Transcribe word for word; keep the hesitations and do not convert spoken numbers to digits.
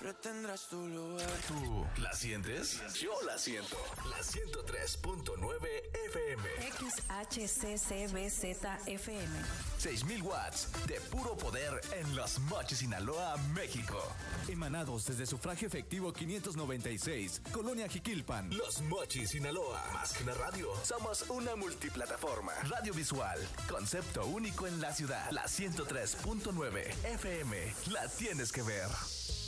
siempre tendrás tu lugar. ¿Tú la sientes? Yo la siento. La ciento tres punto nueve F M. X H C C B Z F M. seis mil watts de puro poder en Los Mochis, Sinaloa, México. Emanados desde Sufragio Efectivo quinientos noventa y seis, Colonia Jiquilpan. Los Mochis, Sinaloa. Más que una radio, somos una multiplataforma. Radio visual, concepto único en la ciudad. La ciento tres punto nueve F M. La tienes que ver.